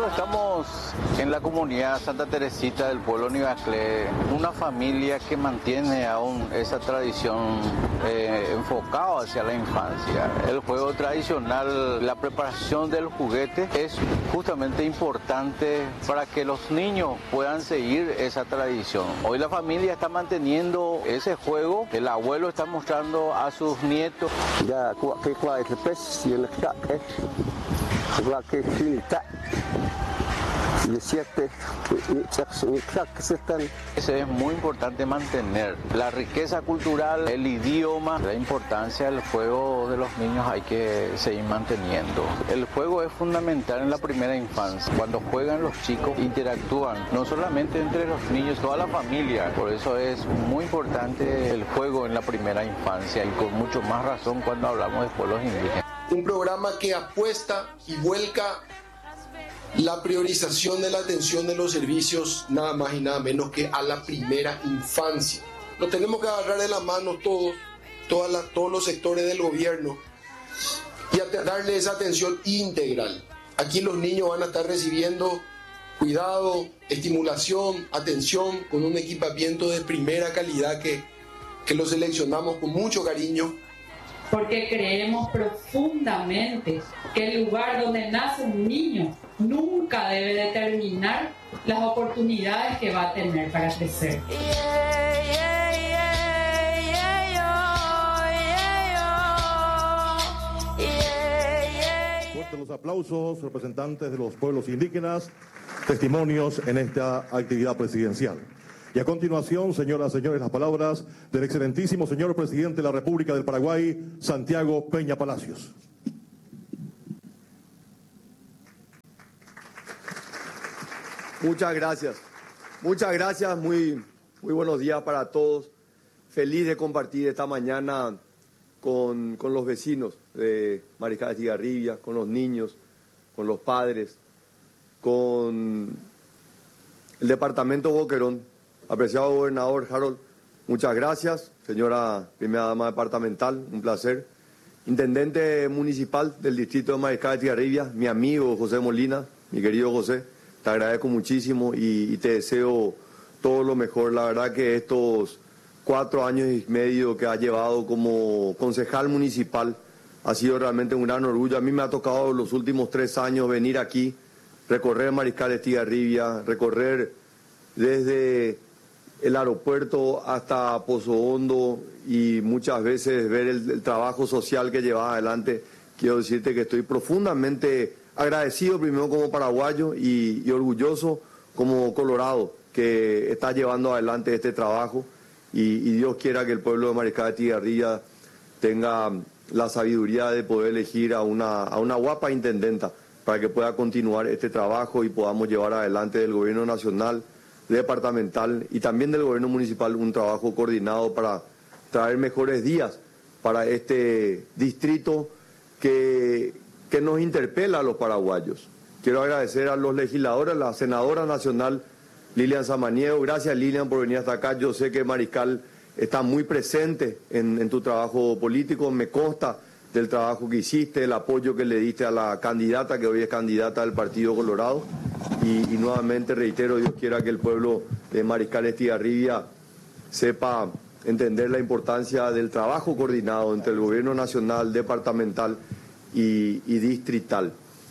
Nosotros estamos en la comunidad Santa Teresita del pueblo Nivaclé, una familia que mantiene aún esa tradición enfocada hacia la infancia. El juego tradicional, la preparación del juguete es justamente importante para que los niños puedan seguir esa tradición. Hoy la familia está manteniendo ese juego, el abuelo está mostrando a sus nietos. Eso es muy importante mantener. La riqueza cultural, el idioma, la importancia del juego de los niños hay que seguir manteniendo. El juego es fundamental en la primera infancia. Cuando juegan los chicos interactúan, no solamente entre los niños, toda la familia. Por eso es muy importante el juego en la primera infancia y con mucho más razón cuando hablamos de pueblos indígenas. Un programa que apuesta y vuelca la priorización de la atención de los servicios nada más y nada menos que a la primera infancia. Nos tenemos que agarrar de la mano todos los sectores del gobierno y darle esa atención integral. Aquí los niños van a estar recibiendo cuidado, estimulación, atención con un equipamiento de primera calidad que lo seleccionamos con mucho cariño. Porque creemos profundamente que el lugar donde nace un niño nunca debe determinar las oportunidades que va a tener para crecer. Fuertes los aplausos, representantes de los pueblos indígenas, testimonios en esta actividad presidencial. Y a continuación, señoras y señores, las palabras del excelentísimo señor presidente de la República del Paraguay, Santiago Peña Palacios. Muchas gracias, muy buenos días para todos. Feliz de compartir esta mañana con los vecinos de Mariscal de Estigarribia, con los niños, con los padres, con el departamento Boquerón. Apreciado gobernador Harold, muchas gracias. Señora primera dama departamental, un placer. Intendente municipal del distrito de Mariscal de Estigarribia, mi amigo José Molina, mi querido José, te agradezco muchísimo y te deseo todo lo mejor. La verdad que estos 4 años y medio que has llevado como concejal municipal ha sido realmente un gran orgullo. A mí me ha tocado los últimos 3 años venir aquí, recorrer Mariscal de Estigarribia, recorrer desde el aeropuerto hasta Pozo Hondo y muchas veces ver el trabajo social que llevas adelante. Quiero decirte que estoy profundamente agradecido primero como paraguayo y orgulloso como colorado que está llevando adelante este trabajo y Dios quiera que el pueblo de Mariscal de Estigarribia tenga la sabiduría de poder elegir a una guapa intendenta para que pueda continuar este trabajo y podamos llevar adelante del gobierno nacional, departamental y también del gobierno municipal un trabajo coordinado para traer mejores días para este distrito que nos interpela a los paraguayos. Quiero agradecer a los legisladores, a la senadora nacional Lilian Samaniego. Gracias, Lilian, por venir hasta acá. Yo sé que Mariscal está muy presente en tu trabajo político, me consta del trabajo que hiciste, el apoyo que le diste a la candidata, que hoy es candidata del Partido Colorado. Y nuevamente reitero, Dios quiera que el pueblo de Mariscal de Estigarribia sepa entender la importancia del trabajo coordinado entre el gobierno nacional, departamental y distrital.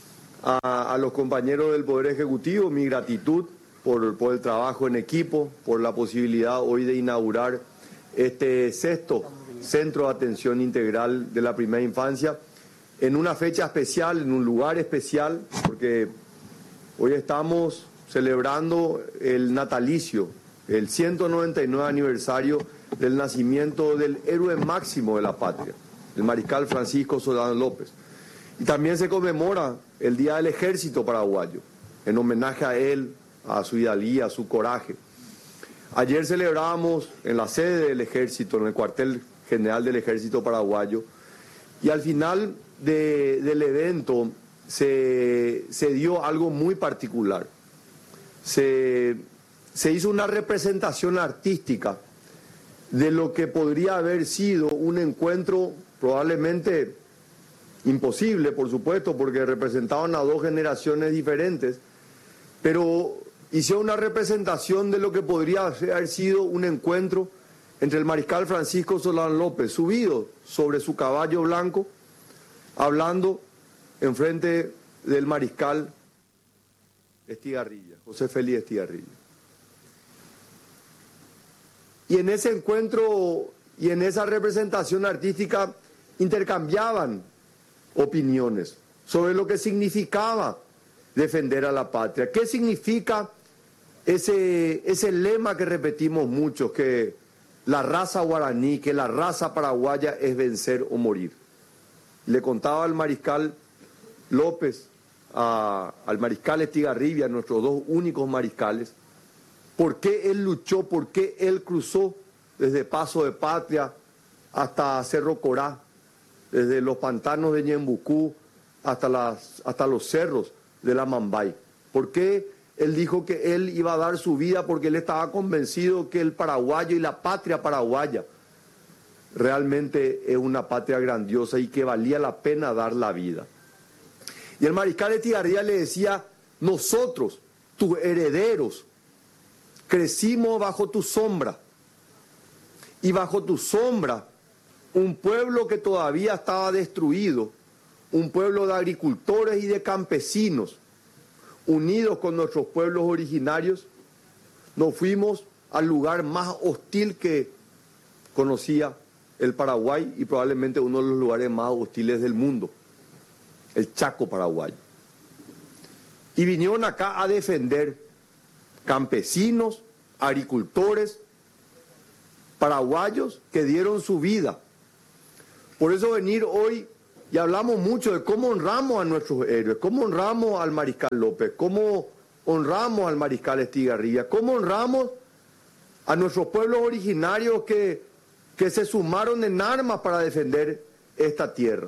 A los compañeros del Poder Ejecutivo, mi gratitud por el trabajo en equipo, por la posibilidad hoy de inaugurar este 6º Centro de Atención Integral de la Primera Infancia, en una fecha especial, en un lugar especial, porque hoy estamos celebrando el natalicio, el 199 aniversario del nacimiento del héroe máximo de la patria, el mariscal Francisco Solano López. Y también se conmemora el Día del Ejército Paraguayo, en homenaje a él, a su hidalguía, a su coraje. Ayer celebrábamos en la sede del Ejército, en el cuartel general del Ejército Paraguayo, y al final del evento se dio algo muy particular. Se hizo una representación artística de lo que podría haber sido un encuentro probablemente imposible, por supuesto, porque representaban a 2 generaciones diferentes, pero hicieron una representación de lo que podría haber sido un encuentro entre el mariscal Francisco Solano López, subido sobre su caballo blanco, hablando enfrente del mariscal Estigarribia, José Félix Estigarribia. Y en ese encuentro y en esa representación artística intercambiaban opiniones sobre lo que significaba defender a la patria. ¿Qué significa ese lema que repetimos mucho, que la raza guaraní, que la raza paraguaya es vencer o morir? Le contaba al mariscal López, al mariscal Estigarribia, nuestros dos únicos mariscales, por qué él luchó, por qué él cruzó desde Paso de Patria hasta Cerro Corá, desde los pantanos de Ñembucú hasta los cerros de la Mambay. ¿Por qué él dijo que él iba a dar su vida? Porque él estaba convencido que el paraguayo y la patria paraguaya realmente es una patria grandiosa y que valía la pena dar la vida. Y el mariscal Estigarribia le decía: nosotros, tus herederos, crecimos bajo tu sombra, y bajo tu sombra un pueblo que todavía estaba destruido, un pueblo de agricultores y de campesinos, unidos con nuestros pueblos originarios, nos fuimos al lugar más hostil que conocía el Paraguay y probablemente uno de los lugares más hostiles del mundo, el Chaco paraguayo. Y vinieron acá a defender campesinos, agricultores, paraguayos que dieron su vida. Por eso venir hoy y hablamos mucho de cómo honramos a nuestros héroes, cómo honramos al mariscal López, cómo honramos al mariscal Estigarribia, cómo honramos a nuestros pueblos originarios que se sumaron en armas para defender esta tierra.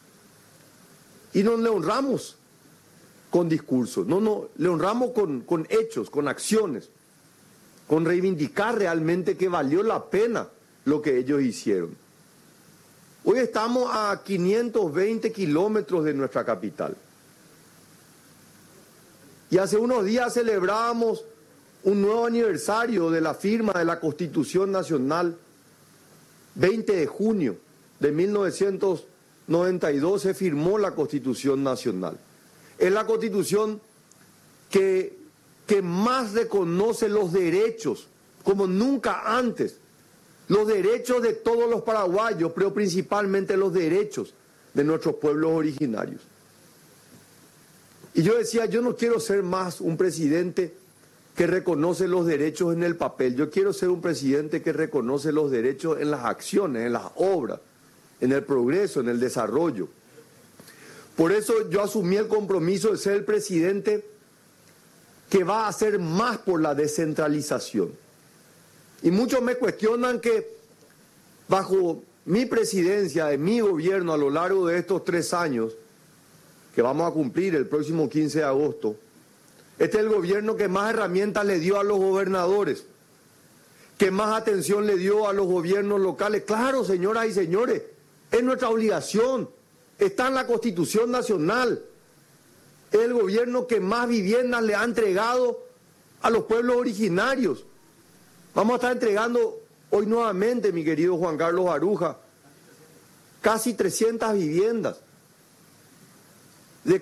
Y no le honramos con discursos, no, le honramos con hechos, con acciones, con reivindicar realmente que valió la pena lo que ellos hicieron. Hoy estamos a 520 kilómetros de nuestra capital. Y hace unos días celebrábamos un nuevo aniversario de la firma de la Constitución Nacional. 20 de junio de 1992 se firmó la Constitución Nacional. Es la Constitución que más reconoce los derechos, como nunca antes, los derechos de todos los paraguayos, pero principalmente los derechos de nuestros pueblos originarios. Y yo decía, yo no quiero ser más un presidente que reconoce los derechos en el papel, yo quiero ser un presidente que reconoce los derechos en las acciones, en las obras, en el progreso, en el desarrollo. Por eso yo asumí el compromiso de ser el presidente que va a hacer más por la descentralización. Y muchos me cuestionan que bajo mi presidencia, de mi gobierno a lo largo de estos 3 años, que vamos a cumplir el próximo 15 de agosto, este es el gobierno que más herramientas le dio a los gobernadores, que más atención le dio a los gobiernos locales. Claro, señoras y señores, es nuestra obligación, está en la Constitución Nacional. Es el gobierno que más viviendas le ha entregado a los pueblos originarios. Vamos a estar entregando hoy nuevamente, mi querido Juan Carlos Aruja, casi 300 viviendas. De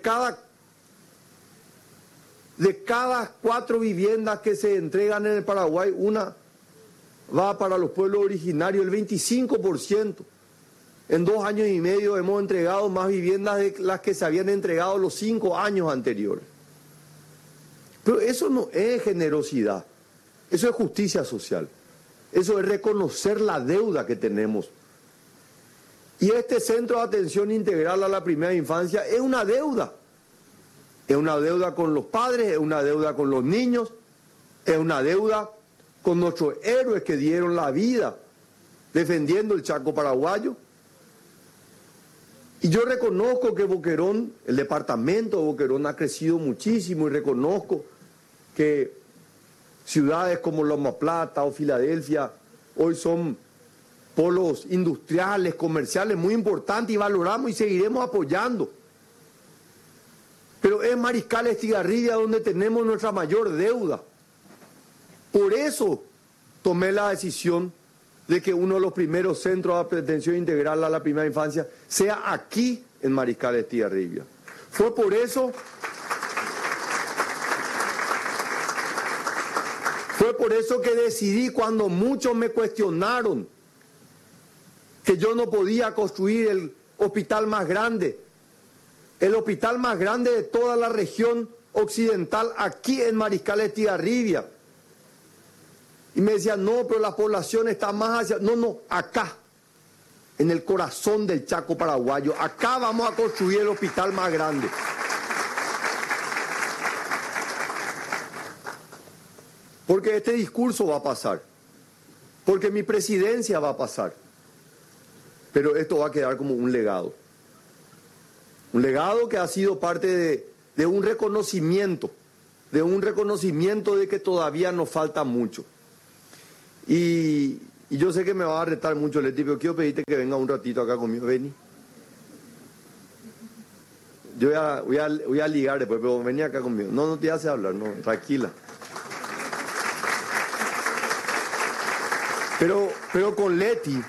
cada 4 viviendas que se entregan en el Paraguay, una va para los pueblos originarios, el 25%. En 2 años y medio hemos entregado más viviendas de las que se habían entregado los 5 años anteriores. Pero eso no es generosidad, eso es justicia social, eso es reconocer la deuda que tenemos. Y este centro de atención integral a la primera infancia es una deuda. Es una deuda con los padres, es una deuda con los niños, es una deuda con nuestros héroes que dieron la vida defendiendo el Chaco paraguayo. Y yo reconozco que Boquerón, el departamento de Boquerón ha crecido muchísimo y reconozco que ciudades como Loma Plata o Filadelfia hoy son polos industriales, comerciales muy importantes y valoramos y seguiremos apoyando. Pero pero es Mariscal Estigarribia donde tenemos nuestra mayor deuda. Por eso tomé la decisión de que uno de los primeros centros de atención integral a la primera infancia sea aquí en Mariscal Estigarribia. Fue por eso que decidí, cuando muchos me cuestionaron que yo no podía construir el hospital más grande de toda la región occidental, aquí en Mariscal Estigarribia. Y me decían, no, pero la población está más hacia... No, acá, en el corazón del Chaco paraguayo, acá vamos a construir el hospital más grande. Porque este discurso va a pasar, porque mi presidencia va a pasar, pero esto va a quedar como un legado que ha sido parte de un reconocimiento de que todavía nos falta mucho. Y yo sé que me va a retar mucho, Leti, pero quiero pedirte que venga un ratito acá conmigo. Vení. Yo voy a ligar después, pero vení acá conmigo. No te hace hablar, no, tranquila. Pero con Leti,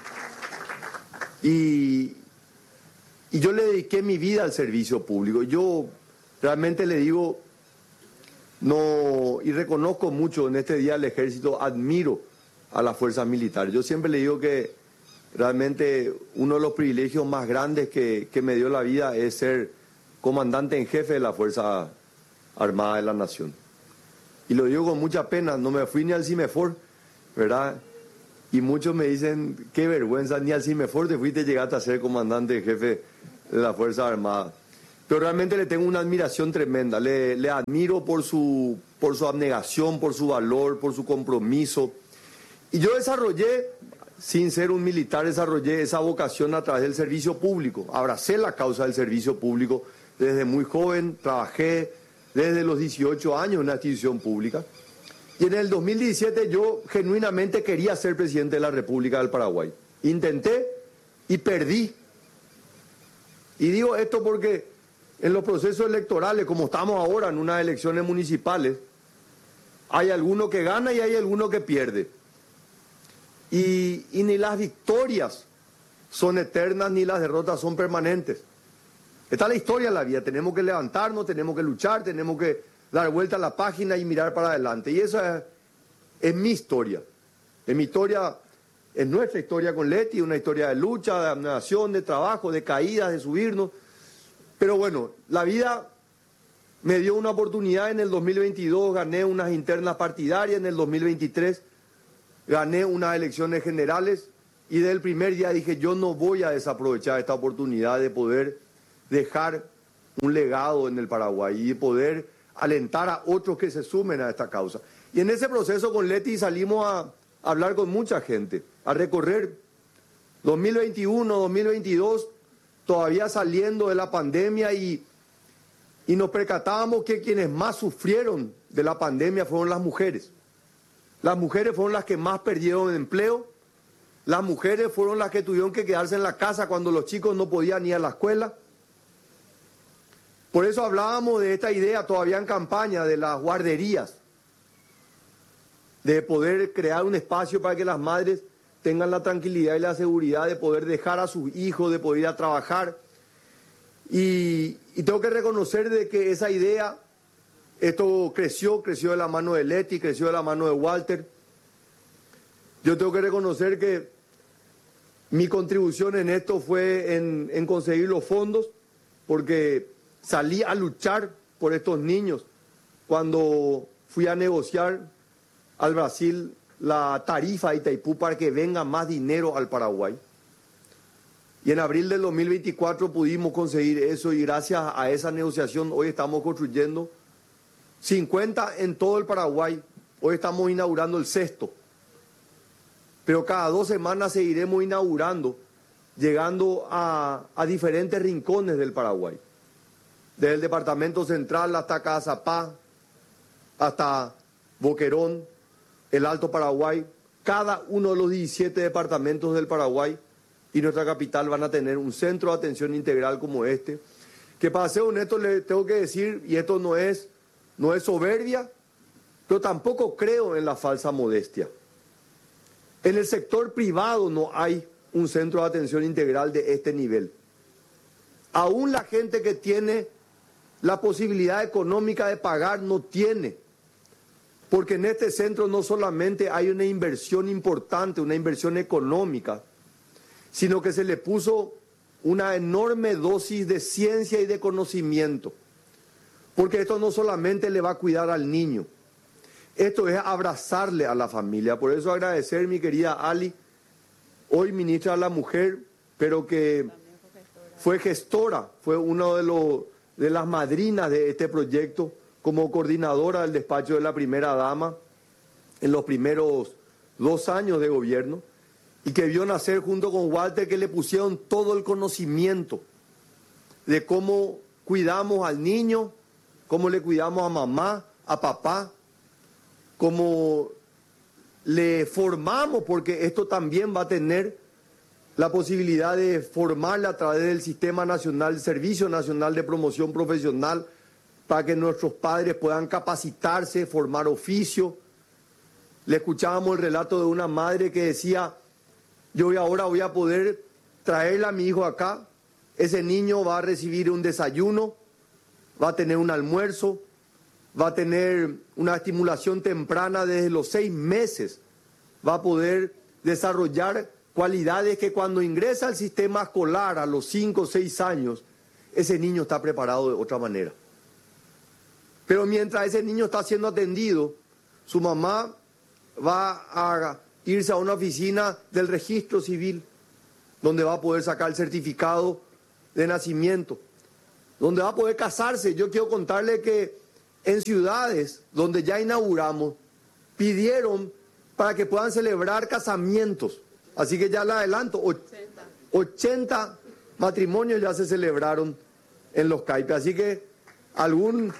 y yo le dediqué mi vida al servicio público. Yo realmente le digo, no, y reconozco mucho en este día al ejército, admiro a las fuerzas militares. Yo siempre le digo que realmente uno de los privilegios más grandes que me dio la vida es ser comandante en jefe de la Fuerza Armada de la Nación. Y lo digo con mucha pena, no me fui ni al CIMEFOR, ¿verdad? Y muchos me dicen, qué vergüenza, ni al CIMEFOR te fuiste, llegaste a ser comandante en jefe de la Fuerza Armada. Pero realmente le tengo una admiración tremenda, le admiro por su abnegación, por su valor, por su compromiso. Y yo desarrollé, sin ser un militar, desarrollé esa vocación a través del servicio público. Abracé la causa del servicio público desde muy joven, trabajé desde los 18 años en una institución pública. Y en el 2017 yo genuinamente quería ser presidente de la República del Paraguay. Intenté y perdí. Y digo esto porque en los procesos electorales, como estamos ahora en unas elecciones municipales, hay alguno que gana y hay alguno que pierde. Y ni las victorias son eternas ni las derrotas son permanentes. Esta es la historia de la vida. Tenemos que levantarnos, tenemos que luchar, tenemos que dar vuelta a la página y mirar para adelante. Y esa es mi historia. Es mi historia, es nuestra historia con Leti, una historia de lucha, de abnegación, de trabajo, de caídas, de subirnos. Pero bueno, la vida me dio una oportunidad. En el 2022 gané unas internas partidarias, en el 2023 gané unas elecciones generales y desde el primer día dije, yo no voy a desaprovechar esta oportunidad de poder dejar un legado en el Paraguay y de poder alentar a otros que se sumen a esta causa. Y en ese proceso con Leti salimos a hablar con mucha gente, a recorrer 2021, 2022, todavía saliendo de la pandemia, y nos percatábamos que quienes más sufrieron de la pandemia fueron las mujeres. Las mujeres fueron las que más perdieron empleo, las mujeres fueron las que tuvieron que quedarse en la casa cuando los chicos no podían ir a la escuela. Por eso hablábamos de esta idea todavía en campaña de las guarderías, de poder crear un espacio para que las madres tengan la tranquilidad y la seguridad de poder dejar a sus hijos, de poder ir a trabajar. Y tengo que reconocer de que esa idea, esto creció de la mano de Leti, creció de la mano de Walter. Yo tengo que reconocer que mi contribución en esto fue en conseguir los fondos, porque salí a luchar por estos niños cuando fui a negociar al Brasil la tarifa de Itaipú para que venga más dinero al Paraguay. Y en abril del 2024 pudimos conseguir eso, y gracias a esa negociación hoy estamos construyendo 50 en todo el Paraguay. Hoy estamos inaugurando el 6º. Pero cada 2 semanas seguiremos inaugurando, llegando a diferentes rincones del Paraguay. Desde el departamento central hasta Cazapá, hasta Boquerón, el Alto Paraguay. Cada uno de los 17 departamentos del Paraguay y nuestra capital van a tener un centro de atención integral como este, que para ser honesto le tengo que decir, y esto no es soberbia, pero tampoco creo en la falsa modestia. En el sector privado no hay un centro de atención integral de este nivel. Aún la gente que tiene la posibilidad económica de pagar no tiene, porque en este centro no solamente hay una inversión importante, una inversión económica, sino que se le puso una enorme dosis de ciencia y de conocimiento, porque esto no solamente le va a cuidar al niño, esto es abrazarle a la familia. Por eso agradecer, mi querida Ali, hoy ministra de la Mujer, pero que fue gestora, fue una de las madrinas de este proyecto, como coordinadora del despacho de la primera dama en los primeros 2 años de gobierno, y que vio nacer junto con Walter, que le pusieron todo el conocimiento de cómo cuidamos al niño, cómo le cuidamos a mamá, a papá, cómo le formamos, porque esto también va a tener la posibilidad de formarle a través del Sistema Nacional, Servicio Nacional de Promoción Profesional, para que nuestros padres puedan capacitarse, formar oficio. Le escuchábamos el relato de una madre que decía: yo ahora voy a poder traerle a mi hijo acá, ese niño va a recibir un desayuno, va a tener un almuerzo, va a tener una estimulación temprana desde los 6 meses, va a poder desarrollar cualidades que cuando ingresa al sistema escolar a los 5 o 6 años, ese niño está preparado de otra manera. Pero mientras ese niño está siendo atendido, su mamá va a irse a una oficina del registro civil, donde va a poder sacar el certificado de nacimiento, donde va a poder casarse. Yo quiero contarle que en ciudades donde ya inauguramos, pidieron para que puedan celebrar casamientos. Así que ya le adelanto, 80 matrimonios ya se celebraron en Los Caipes. Así que algún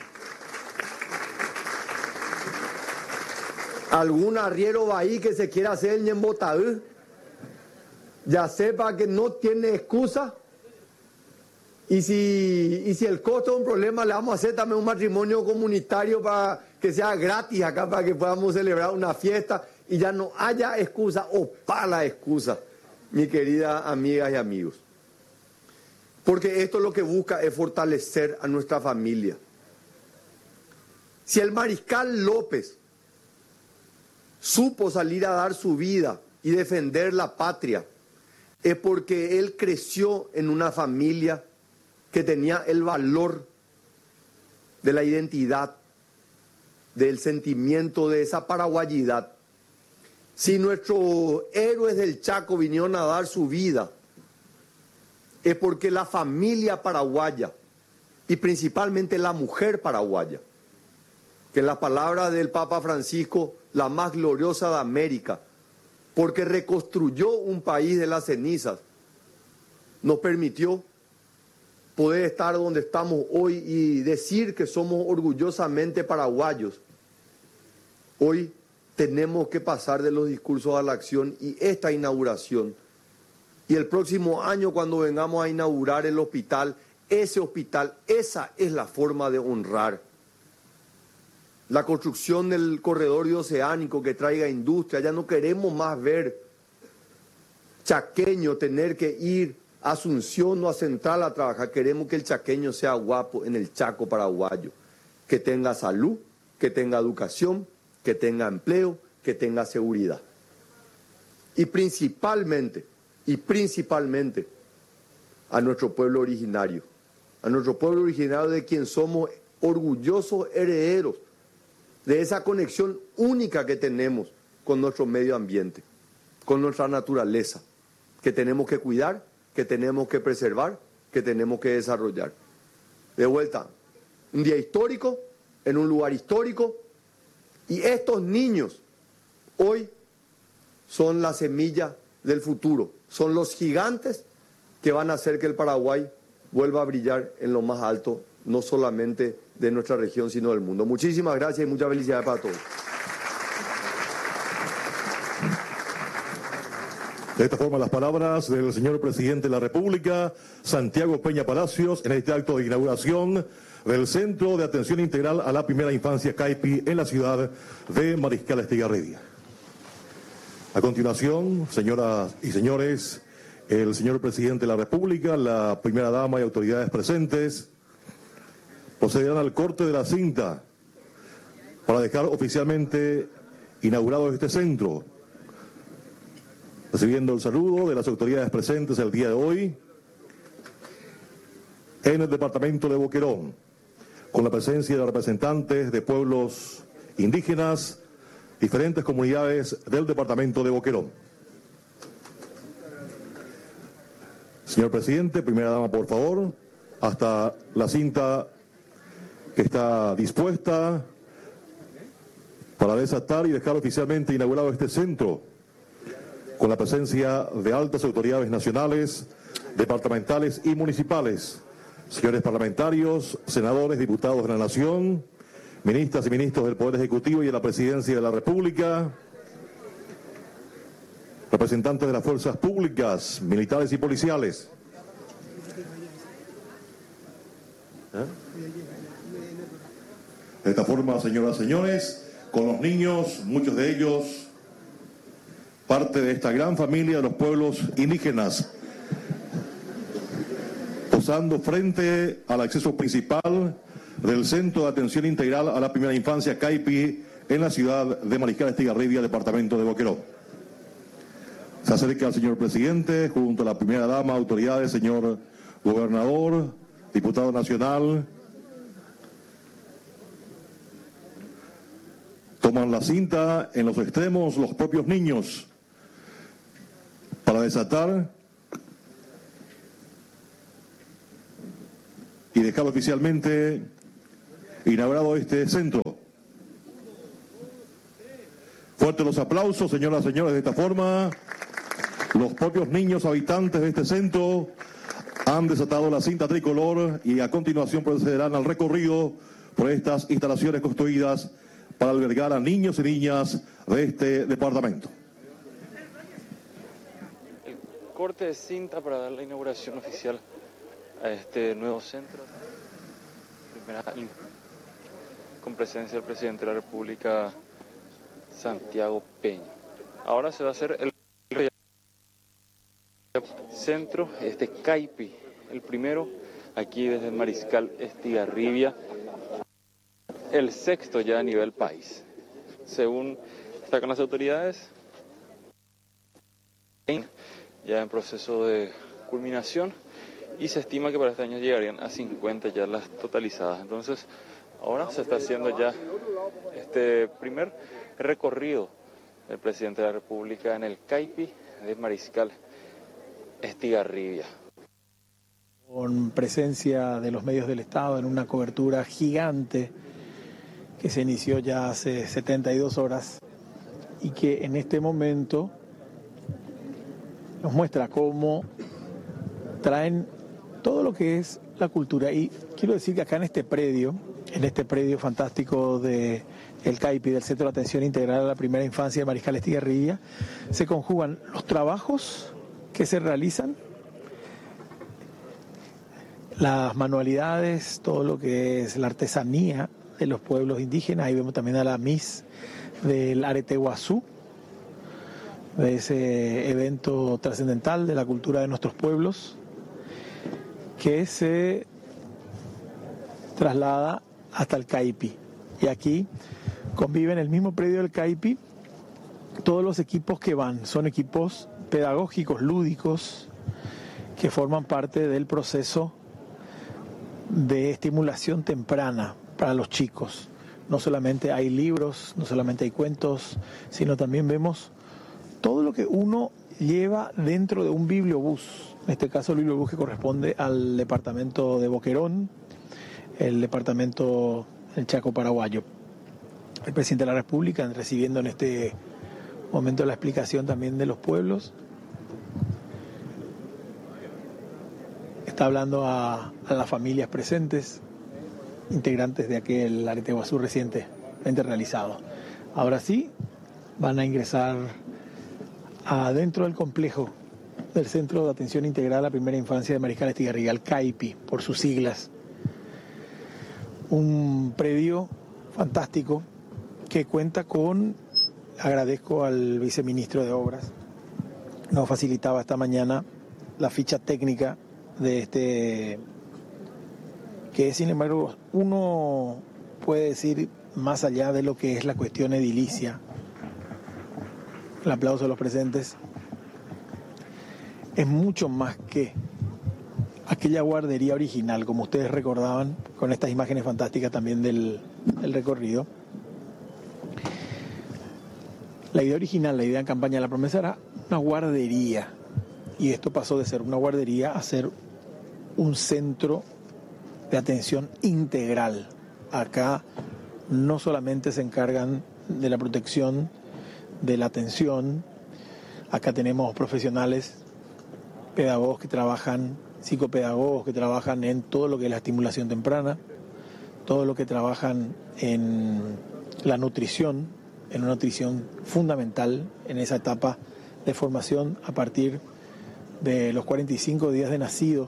arriero ahí que se quiera hacer el ñembotaú, ya sepa que no tiene excusa. Y si el costo es un problema, le vamos a hacer también un matrimonio comunitario para que sea gratis acá, para que podamos celebrar una fiesta y ya no haya excusa o para la excusa, mi querida amigas y amigos. Porque esto lo que busca es fortalecer a nuestra familia. Si el mariscal López supo salir a dar su vida y defender la patria, es porque él creció en una familia que tenía el valor de la identidad, del sentimiento de esa paraguayidad. Si nuestros héroes del Chaco vinieron a dar su vida, es porque la familia paraguaya, y principalmente la mujer paraguaya, que en las palabras del Papa Francisco, la más gloriosa de América, porque reconstruyó un país de las cenizas, nos permitió poder estar donde estamos hoy y decir que somos orgullosamente paraguayos. Hoy tenemos que pasar de los discursos a la acción, y esta inauguración, y el próximo año cuando vengamos a inaugurar el hospital, ese hospital, esa es la forma de honrar. La construcción del corredor bioceánico que traiga industria. Ya no queremos más ver chaqueño tener que ir a Asunción o a Central a trabajar. Queremos que el chaqueño sea guapo en el Chaco paraguayo, que tenga salud, que tenga educación, que tenga empleo, que tenga seguridad. Y principalmente a nuestro pueblo originario de quien somos orgullosos herederos, de esa conexión única que tenemos con nuestro medio ambiente, con nuestra naturaleza, que tenemos que cuidar, que tenemos que preservar, que tenemos que desarrollar. De vuelta, un día histórico, en un lugar histórico, y estos niños hoy son la semilla del futuro, son los gigantes que van a hacer que el Paraguay vuelva a brillar en lo más alto, no solamente de nuestra región, sino del mundo. Muchísimas gracias y muchas felicidades para todos. De esta forma, las palabras del señor presidente de la República, Santiago Peña Palacios, en este acto de inauguración del Centro de Atención Integral a la Primera Infancia CAIPI en la ciudad de Mariscal Estigarribia. A continuación, señoras y señores, el señor presidente de la República, la primera dama y autoridades presentes procederán al corte de la cinta para dejar oficialmente inaugurado este centro, recibiendo el saludo de las autoridades presentes el día de hoy en el departamento de Boquerón, con la presencia de representantes de pueblos indígenas, diferentes comunidades del departamento de Boquerón. Señor presidente, primera dama, por favor, hasta la cinta que está dispuesta para desatar y dejar oficialmente inaugurado este centro, con la presencia de altas autoridades nacionales, departamentales y municipales, señores parlamentarios, senadores, diputados de la Nación, ministras y ministros del Poder Ejecutivo y de la Presidencia de la República, representantes de las fuerzas públicas, militares y policiales. De esta forma, señoras y señores, con los niños, muchos de ellos parte de esta gran familia de los pueblos indígenas, posando frente al acceso principal del Centro de Atención Integral a la Primera Infancia CAIPI en la ciudad de Mariscal Estigarribia, departamento de Boquerón. Se acerca al señor presidente, junto a la primera dama, autoridades, señor gobernador, diputado nacional. Toman la cinta en los extremos los propios niños para desatar y dejar oficialmente inaugurado este centro. Fuertes los aplausos, señoras y señores. De esta forma, los propios niños habitantes de este centro han desatado la cinta tricolor y a continuación procederán al recorrido por estas instalaciones construidas para albergar a niños y niñas de este departamento. El corte de cinta para dar la inauguración oficial a este nuevo centro, con presencia del presidente de la República, Santiago Peña. Ahora se va a hacer el centro, este CAIPI, el primero, aquí desde Mariscal Estigarribia, el sexto ya a nivel país. Según destacan las autoridades, ya en proceso de culminación, y se estima que para este año llegarían a 50 ya las totalizadas. Entonces, ahora se está haciendo ya este primer recorrido del presidente de la República en el CAIPI de Mariscal Estigarribia. Con presencia de los medios del Estado en una cobertura gigante que se inició ya hace 72 horas y que en este momento nos muestra cómo traen todo lo que es la cultura. Y quiero decir que acá en este predio fantástico del CAIPI, del Centro de Atención Integral a la Primera Infancia de Mariscal Estigarribia, se conjugan los trabajos que se realizan, las manualidades, todo lo que es la artesanía de los pueblos indígenas. Ahí vemos también a la Miss del Areteguazú, de ese evento trascendental de la cultura de nuestros pueblos, que se traslada hasta el CAIPI. Y aquí conviven en el mismo predio del CAIPI todos los equipos que van, son equipos pedagógicos, lúdicos, que forman parte del proceso de estimulación temprana para los chicos. No solamente hay libros, no solamente hay cuentos, sino también vemos todo lo que uno lleva dentro de un bibliobús. En este caso el bibliobús que corresponde al departamento de Boquerón, el departamento del Chaco paraguayo. El presidente de la República recibiendo en este momento la explicación también de los pueblos. Está hablando a las familias presentes, integrantes de aquel Areteguazú recientemente realizado. Ahora sí, van a ingresar adentro del complejo del Centro de Atención Integral a la Primera Infancia de Mariscal Estigarribia, el CAIPI, por sus siglas. Un predio fantástico que cuenta con, agradezco al viceministro de Obras, nos facilitaba esta mañana la ficha técnica de este, que sin embargo uno puede decir más allá de lo que es la cuestión edilicia. El aplauso de los presentes. Es mucho más que aquella guardería original, como ustedes recordaban, con estas imágenes fantásticas también del recorrido. La idea original, la idea en campaña de la promesa era una guardería, y esto pasó de ser una guardería a ser un centro de atención integral. Acá no solamente se encargan de la protección, de la atención, acá tenemos profesionales, pedagogos que trabajan, psicopedagogos que trabajan en todo lo que es la estimulación temprana, todo lo que trabajan en la nutrición, en una nutrición fundamental en esa etapa de formación a partir de los 45 días de nacido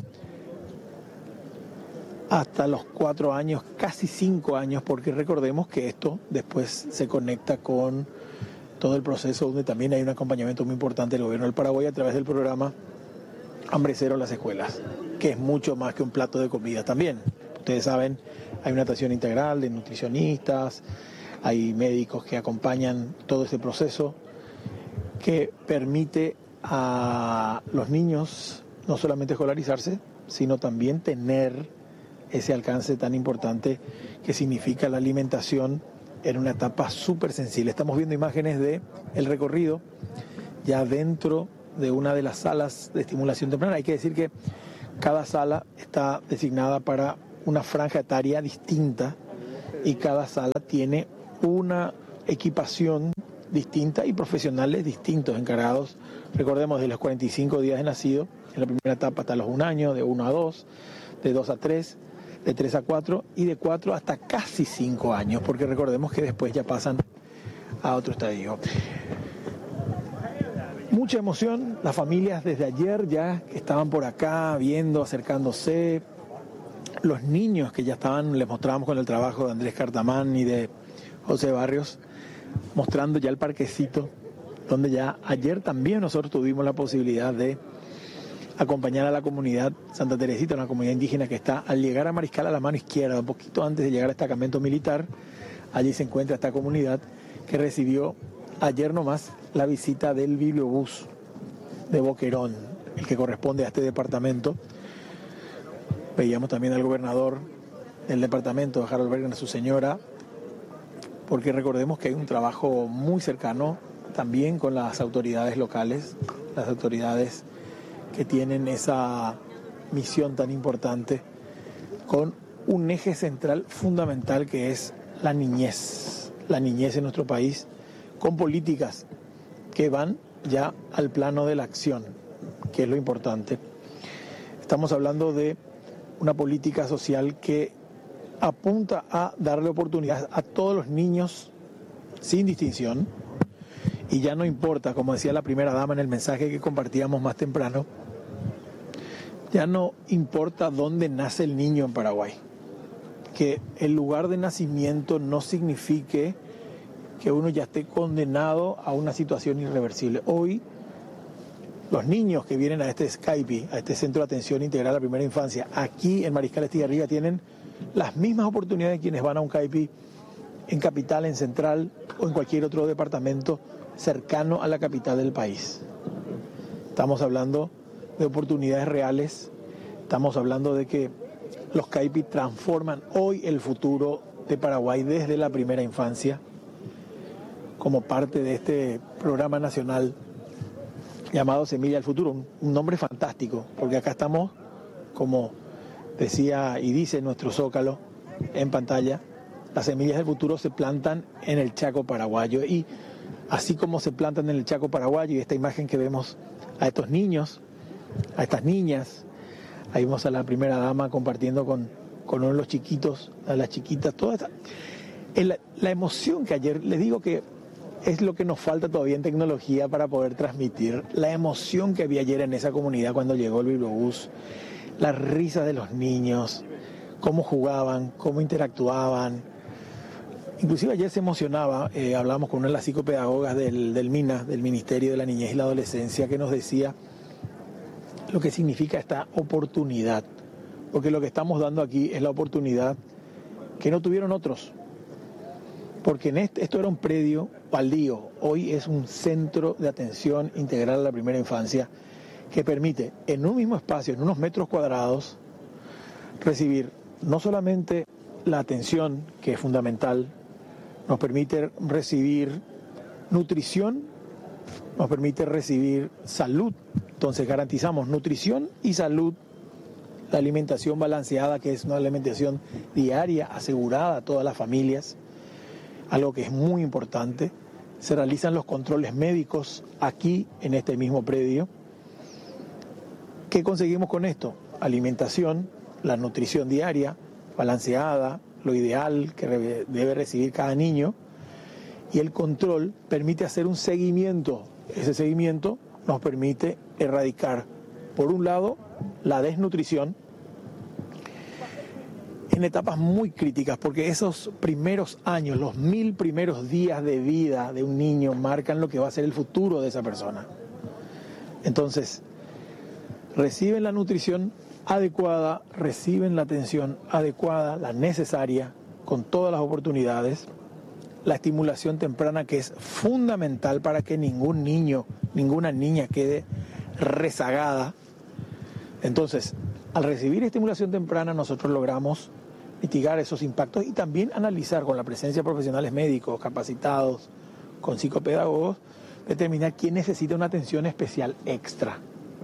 hasta los 4 años, casi 5 años, porque recordemos que esto después se conecta con todo el proceso donde también hay un acompañamiento muy importante del gobierno del Paraguay a través del programa Hambre Cero en las escuelas, que es mucho más que un plato de comida también. Ustedes saben, hay una atención integral de nutricionistas, hay médicos que acompañan todo este proceso que permite a los niños no solamente escolarizarse, sino también tener ese alcance tan importante que significa la alimentación en una etapa súper sensible. Estamos viendo imágenes del recorrido ya dentro de una de las salas de estimulación temprana. Hay que decir que cada sala está designada para una franja etaria distinta y cada sala tiene una equipación distinta y profesionales distintos encargados. Recordemos, de los 45 días de nacido, en la primera etapa hasta los 1 año, de 1 a 2, de 2 a 3, de 3 a 4 y de 4 hasta casi 5 años, porque recordemos que después ya pasan a otro estadio. Mucha emoción, las familias desde ayer ya estaban por acá viendo, acercándose, los niños que ya estaban, les mostrábamos con el trabajo de Andrés Cartamán y de José Barrios, mostrando ya el parquecito, donde ya ayer también nosotros tuvimos la posibilidad de acompañar a la comunidad Santa Teresita, una comunidad indígena que está al llegar a Mariscal a la mano izquierda, un poquito antes de llegar al destacamento militar. Allí se encuentra esta comunidad que recibió ayer nomás la visita del bibliobús de Boquerón, el que corresponde a este departamento. Veíamos también al gobernador del departamento, Harold Bergen, a su señora, porque recordemos que hay un trabajo muy cercano también con las autoridades locales, las autoridades que tienen esa misión tan importante, con un eje central fundamental que es la niñez en nuestro país, con políticas que van ya al plano de la acción, que es lo importante. Estamos hablando de una política social que apunta a darle oportunidades a todos los niños sin distinción, y ya no importa, como decía la primera dama en el mensaje que compartíamos más temprano, ya no importa dónde nace el niño en Paraguay, que el lugar de nacimiento no signifique que uno ya esté condenado a una situación irreversible. Hoy, los niños que vienen a este SCAIPI, a este Centro de Atención Integral a la Primera Infancia, aquí en Mariscal Estigarribia, tienen las mismas oportunidades que quienes van a un CAIPI en Capital, en Central o en cualquier otro departamento cercano a la capital del país. Estamos hablando de oportunidades reales, estamos hablando de que los CAIPI transforman hoy el futuro de Paraguay desde la primera infancia, como parte de este programa nacional llamado Semilla del Futuro, un nombre fantástico, porque acá estamos, como decía y dice nuestro Zócalo en pantalla, las semillas del futuro se plantan en el Chaco paraguayo, y así como se plantan en el Chaco paraguayo, y esta imagen que vemos a estos niños, a estas niñas, ahí vemos a la primera dama compartiendo con uno de los chiquitos, a las chiquitas, toda esta, la emoción que ayer, les digo que es lo que nos falta todavía en tecnología para poder transmitir la emoción que había ayer en esa comunidad cuando llegó el bibliobús, las risas de los niños, cómo jugaban, cómo interactuaban. Inclusive ayer se emocionaba, hablábamos con una de las psicopedagogas del MINA, del Ministerio de la Niñez y la Adolescencia, que nos decía lo que significa esta oportunidad, porque lo que estamos dando aquí es la oportunidad que no tuvieron otros, porque esto era un predio baldío, hoy es un centro de atención integral a la primera infancia que permite en un mismo espacio, en unos metros cuadrados, recibir no solamente la atención, que es fundamental, nos permite recibir nutrición, nos permite recibir salud. Entonces garantizamos nutrición y salud, la alimentación balanceada, que es una alimentación diaria asegurada a todas las familias, algo que es muy importante. Se realizan los controles médicos aquí en este mismo predio. ¿Qué conseguimos con esto? Alimentación, la nutrición diaria, balanceada, lo ideal que debe recibir cada niño, y el control permite hacer un seguimiento. Ese seguimiento nos permite erradicar, por un lado, la desnutrición en etapas muy críticas, porque esos primeros años, los 1000 primeros días de vida de un niño marcan lo que va a ser el futuro de esa persona. Entonces, reciben la nutrición adecuada, reciben la atención adecuada, la necesaria, con todas las oportunidades, la estimulación temprana, que es fundamental para que ningún niño, ninguna niña quede rezagada. Entonces, al recibir estimulación temprana, nosotros logramos mitigar esos impactos y también analizar, con la presencia de profesionales médicos capacitados, con psicopedagogos, determinar quién necesita una atención especial extra.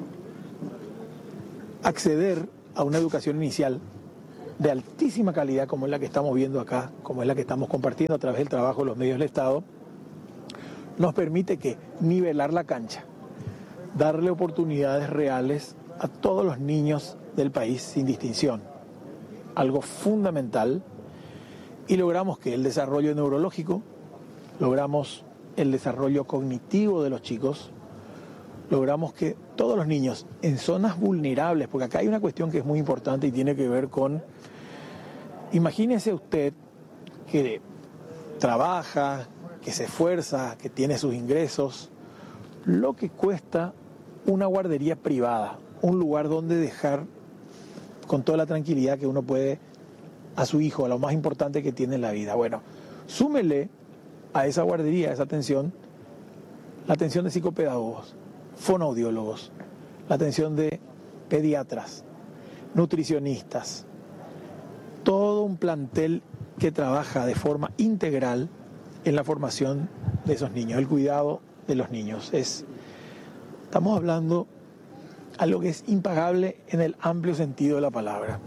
Acceder a una educación inicial de altísima calidad, como es la que estamos viendo acá, como es la que estamos compartiendo a través del trabajo de los medios del Estado, nos permite que nivelar la cancha, darle oportunidades reales a todos los niños del país sin distinción, algo fundamental, y logramos que el desarrollo neurológico, logramos el desarrollo cognitivo de los chicos, logramos que todos los niños en zonas vulnerables, porque acá hay una cuestión que es muy importante y tiene que ver con, imagínese usted que trabaja, que se esfuerza, que tiene sus ingresos, lo que cuesta una guardería privada, un lugar donde dejar con toda la tranquilidad que uno puede a su hijo, a lo más importante que tiene en la vida. Bueno, súmele a esa guardería, a esa atención, la atención de psicopedagogos, fonoaudiólogos, la atención de pediatras, nutricionistas, todo un plantel que trabaja de forma integral en la formación de esos niños, el cuidado de los niños. Estamos hablando algo que es impagable en el amplio sentido de la palabra.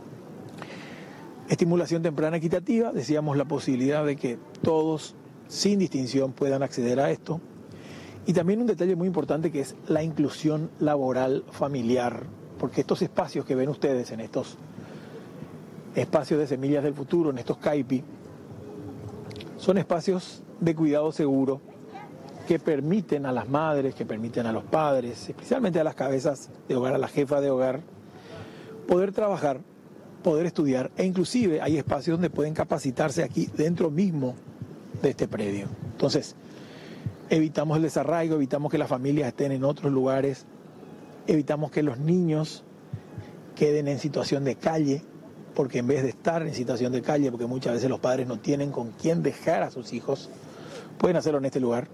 Estimulación temprana equitativa, decíamos la posibilidad de que todos, sin distinción, puedan acceder a esto. Y también un detalle muy importante que es la inclusión laboral familiar, porque estos espacios que ven ustedes en estos espacios de semillas del futuro, en estos CAIPI, son espacios de cuidado seguro que permiten a las madres, que permiten a los padres, especialmente a las cabezas de hogar, a la jefa de hogar, poder trabajar, poder estudiar, e inclusive hay espacios donde pueden capacitarse aquí dentro mismo de este predio. Entonces, evitamos el desarraigo, evitamos que las familias estén en otros lugares, evitamos que los niños queden en situación de calle, porque en vez de estar en situación de calle, porque muchas veces los padres no tienen con quién dejar a sus hijos, pueden hacerlo en este lugar.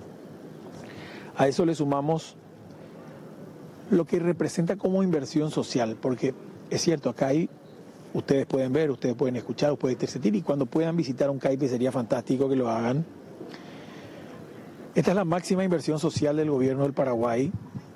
A eso le sumamos lo que representa como inversión social, porque es cierto, acá ustedes pueden ver, ustedes pueden escuchar, ustedes pueden sentir, y cuando puedan visitar un CAIPI sería fantástico que lo hagan. Esta es la máxima inversión social del gobierno del Paraguay.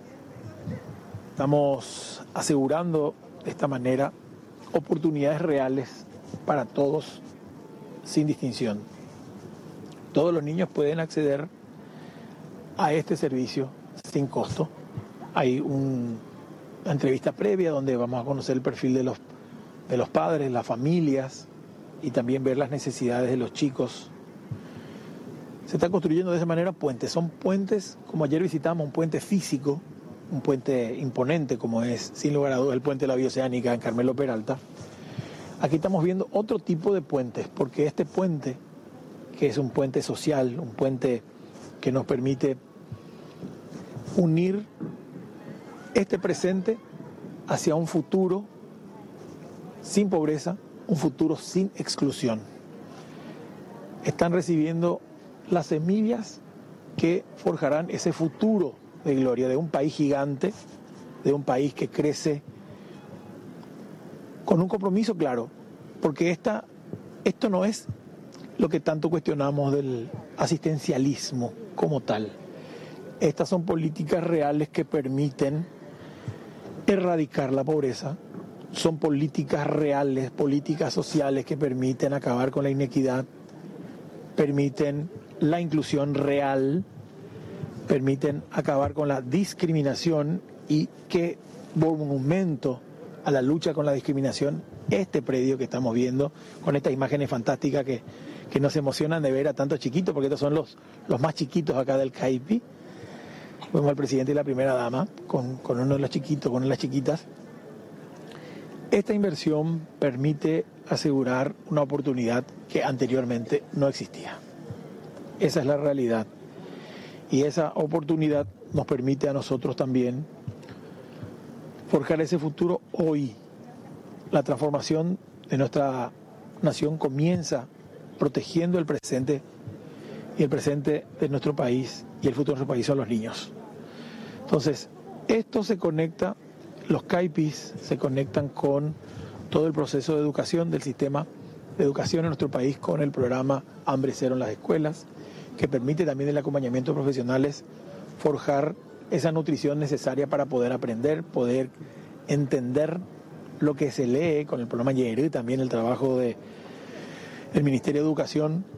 Estamos asegurando de esta manera oportunidades reales para todos, sin distinción. Todos los niños pueden acceder a este servicio sin costo. Hay una entrevista previa donde vamos a conocer el perfil de los padres, las familias, y también ver las necesidades de los chicos. se están construyendo de esa manera puentes. Son puentes, como ayer visitamos, un puente físico, un puente imponente como es, sin lugar a dudas, el puente de la Vía Oceánica en Carmelo Peralta. Aquí estamos viendo otro tipo de puentes, porque este puente, que es un puente social, un puente que nos permite unir este presente hacia un futuro sin pobreza, un futuro sin exclusión. Están recibiendo las semillas que forjarán ese futuro de gloria de un país gigante, de un país que crece con un compromiso claro, porque esto no es lo que tanto cuestionamos del asistencialismo como tal. Estas son políticas reales que permiten erradicar la pobreza, son políticas reales, políticas sociales que permiten acabar con la inequidad, permiten la inclusión real, permiten acabar con la discriminación y que monumento a la lucha con la discriminación, este predio que estamos viendo, con estas imágenes fantásticas que nos emocionan de ver a tantos chiquitos, porque estos son los más chiquitos acá del CAIPI. Vemos al presidente y la primera dama con uno de los chiquitos, con una de las chiquitas. Esta inversión permite asegurar una oportunidad que anteriormente no existía. Esa es la realidad. Y esa oportunidad nos permite a nosotros también forjar ese futuro hoy. La transformación de nuestra nación comienza protegiendo el presente, y el presente de nuestro país y el futuro de nuestro país son los niños. Entonces, esto se conecta, los CAIPIs se conectan con todo el proceso de educación del sistema de educación en nuestro país, con el programa Hambre Cero en las escuelas, que permite también el acompañamiento de profesionales forjar esa nutrición necesaria para poder aprender, poder entender lo que se lee, con el programa Yerú, también el trabajo del Ministerio de Educación